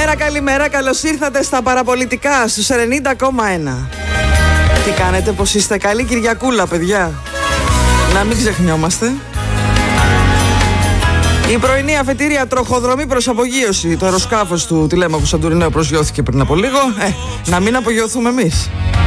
Καλημέρα, καλώς ήρθατε στα παραπολιτικά στους 90,1. Τι κάνετε, πως είστε? Καλή Κυριακούλα, παιδιά. Να μην ξεχνιόμαστε. Η πρωινή αφετηρία τροχοδρομή προς απογείωση. Το αεροσκάφος του τηλέμαχου Σαντουρινέου προσγειώθηκε πριν από λίγο. Να μην απογειωθούμε εμείς.